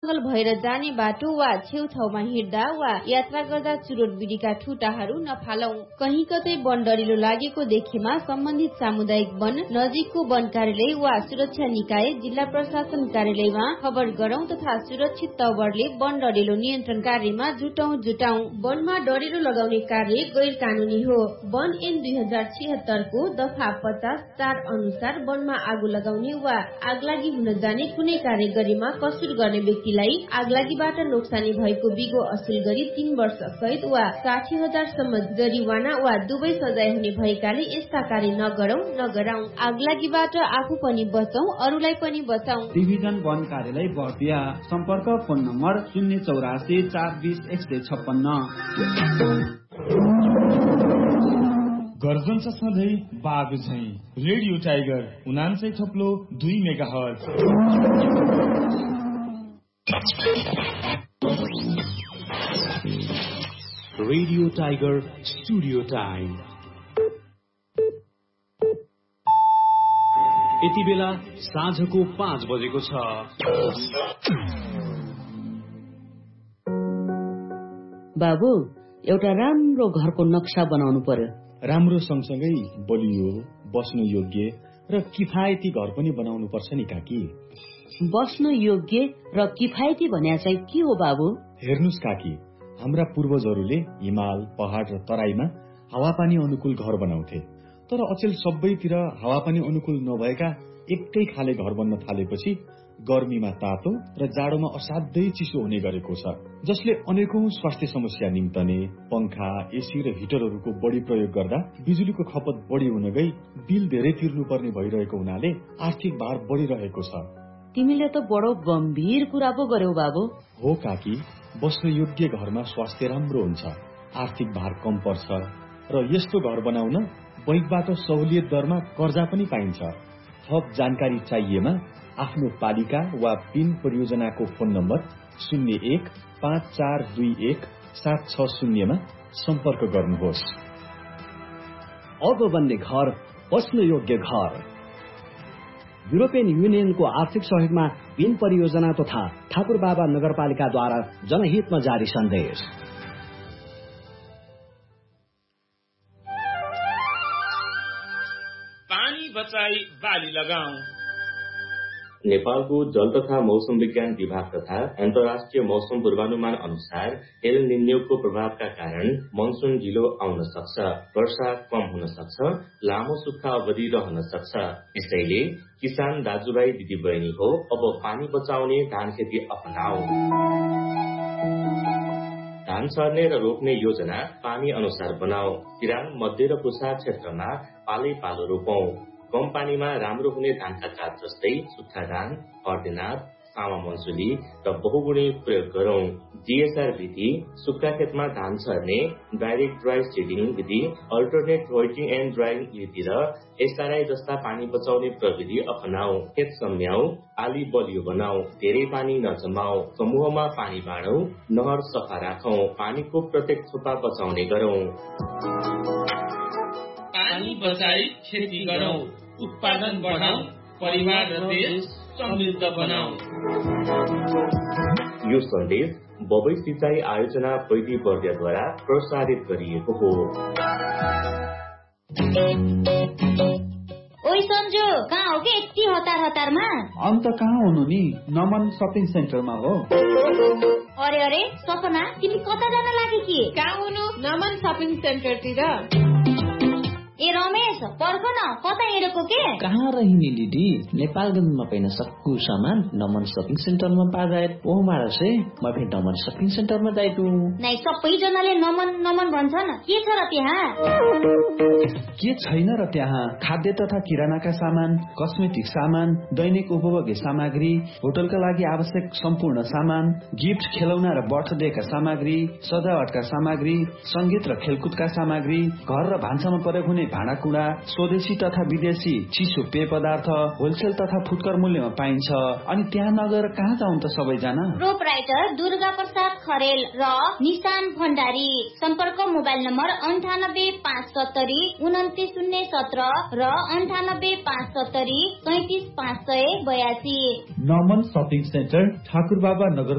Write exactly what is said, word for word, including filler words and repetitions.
जंगल भएर जाने बाटो वा छेउछाउमा हिँड्दा वा यात्रा गर्दा चुरोट बिडीका ठुटाहरू नफालौं। कहीं कतै वन डढिलो लागेको देखेमा सम्बन्धित सामुदायिक वन, नजिकको वन कार्यालय वा सुरक्षा निकाय, जिल्ला प्रशासन कार्यालयमा खबर गरौं तथा सुरक्षित तवरले वन डढिलो नियन्त्रण कार्यमा जुटौं जुटौं। वनमा डढिलो लगाउने कार्य गैर कानूनी हो। वन ऐन दुई हजार छिहत्तर को दफा पचास चार अनुसार वनमा आगो लगाउने वा आगलागी हुन जाने कुनै कार्य गरेमा कसुर गर्ने व्यक्तिलाई आगलागीबाट नोक्सानी भएको बिगो असुल गरी तीन वर्ष कैद वा साठी हजार सम्म जरिवाना वा दुवै सजाय हुने भएकाले यस्ता कार्य नगरौं नगराउँ। आगलागीबाट आफू पनि बचौं, अरूलाई पनि बचाउँ। डिभिजन वन कार्यालय बर्दिया। सम्पर्क फोन नम्बर शून्य चौरासी चार बीस एक सय छप्पन्न। गर्जन छ सधैँ बाघ झैं। रेडियो टाइगर उनान्सय थप्लो दुई mega hertz. Radio tiger studio time. यति बेला साँझको पाँच बजेको छ। बाबु, एउटा राम्रो घरको नक्सा बनाउनु पर्यो। राम्रो सँगसँगै बलियो, बस्न योग्य र किफायती घर पनि बनाउनु पर्छ नि काकी। बस्न योग्य र किफायती भन्या चाहिँ के हो बाबु? हेर्नुस् काकी, हाम्रा पूर्वजहरूले हिमाल, पहाड र तराईमा हावापानी अनुकूल घर बनाउँथे। तर अचेल सबैतिर हावापानी अनुकूल नभएका एकै खाले घर बन्न थालेपछि गर्मीमा तातो र जाडोमा असाध्यै चिसो हुने गरेको छ, जसले अनेकौं स्वास्थ्य समस्या निम्तने। पंखा, एसी र हिटरहरूको बढी प्रयोग गर्दा बिजुलीको खपत बढी हुन गई बिल धेरै तिर्नुपर्ने भइरहेको हुनाले आर्थिक भार बढिरहेको छ। तिमीले त बडो गम्भीर कुरा पो गर्यौ बाबु। हो काकी, बस्न योग्य घरमा स्वास्थ्य राम्रो हुन्छ, आर्थिक भार कम पर्छ र यस्तो घर बनाउन बैंकबाट सहुलियत दरमा कर्जा पनि पाइन्छ। थप जानकारी चाहिएमा आफ्नो पालिका वा पिन परियोजनाको फोन नम्बर शून्य एक पाँच चार दुई एक सात छ शून्यमा सम्पर्क गर्नुहोस्। अब बन्ने घर बस्न योग्य घर। युरोपियन युनियनको आर्थिक सहयोगमा पिन परियोजना तथा ठाकुर बाबा नगरपालिकाद्वारा जनहितमा जारी सन्देश। पानी बचाई बाली लगाऊ। नेपालको जल तथा मौसम विज्ञान विभाग तथा अन्तर्राष्ट्रिय मौसम पूर्वानुमान अनुसार एल निन्योको प्रभावका कारण मनसुन ढिलो आउन सक्छ, वर्षा कम हुन सक्छ, लामो सुक्खा अवधि रहन सक्छ। यसैले किसान दाजुभाइ दिदीबहिनी हो, अब पानी बचाउने धान खेती अपनाऊ। धान छर्ने र रोप्ने योजना पानी अनुसार बनाऊ। किरान, मध्य र पुसा क्षेत्रमा पालै पालो रोपौं। कम पानीमा राम्रो हुने धानका जात जस्तै सुक्खा धान, अर्धेनाथ, सामा मन्सुली र बहुगुणी प्रयोग गरौं। जीएसआर विधि, सुक्खा खेतमा धान छर्ने, डाइरेक्ट ड्राई सिडिङ विधि, अल्टरनेट रोइटिङ एन्ड ड्राइङ विधि र एसआरआई जस्ता पानी बचाउने प्रविधि अपनाऊ। खेत सम्याऊ, आली बलियो बनाऊ, धेरै पानी नजमाऊ, समूहमा पानी बाँडौ, नहर सफा राखौं, पानीको प्रत्येक थोपा बचाउने गरौं। पानी बचाई खेती गरौं, उत्पादन बढाऊ, परिवार र देश समृद्ध बनाऊ। यो सन्देश बबई सिंचाई आयोजना पैदी बर्दियाद्वारा प्रसारित गरिएको हो। ओइ सन्जु, कहाँ हो के यति हतार हतारमा? अन्त कहाँ हुनु नि, नमन सपिङ सेन्टरमा हो। अरे अरे सपना, तिमी कता जान लागि कि? कहाँ हुनु? नमन सपिङ सेन्टरतिर। ए रमेश, पर्ख न, कता हेरेको के? कहाँ रहिनी दिदी, नेपालगञ्जमा पाइन सक्कु सामान नमन सपिङ सेन्टरमा पाजाए ओ मारसे म फेरि नमन सपिङ सेन्टरमा जाइतु। नै सबैजनाले नमन नमन भन्छन्, के छ र त्यहाँ? के छैन र त्यहाँ? खाद्य तथा किरानाका सामान, कस्मेटिक सामान, दैनिक उपभोग्य सामग्री, होटलका लागि आवश्यक सम्पूर्ण सामान, गिफ्ट, खेलौना र बर्थडेका सामग्री, सजावटका सामग्री, संगीत र खेलकुदका सामग्री, घर र भान्सामा प्रयोग हुने भाँडाकुँडा, स्वदेशी तथा विदेशी चिसो पेय पदार्थ होलसेल तथा फुटकर मूल्यमा पाइन्छ। अनि त्यहाँ नगएर कहाँ जाउँ त सबैजना? प्रोपराइटर दुर्गा प्रसाद खरेल र निशान भण्डारी। सम्पर्क मोबाइल नम्बर अन्ठानब्बे पाँच सत्तरी उन्तिस शून्य सत्र र अन्ठानब्बे पाँच सत्तरी सैतिस पाँच सय बयासी। नमन सपिङ सेन्टर, ठाकुर बाबा नगर